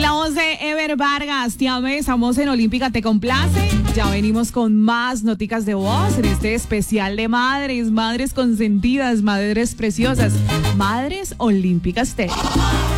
La voz de Ever Vargas, te amé, estamos en Olímpica Te Complace. Ya venimos con más noticas de voz en este especial de madres, madres consentidas, madres preciosas, madres olímpicas.